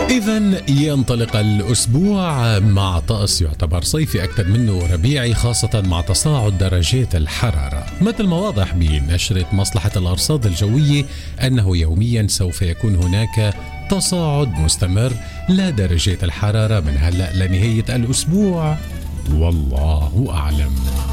إذن ينطلق الأسبوع مع طقس يعتبر صيفي أكثر منه ربيعي، خاصة مع تصاعد درجات الحرارة. مثل ما واضح بنشرة مصلحة الأرصاد الجوية أنه يوميا سوف يكون هناك تصاعد مستمر لدرجات الحرارة من هلأ لنهاية الأسبوع، والله أعلم.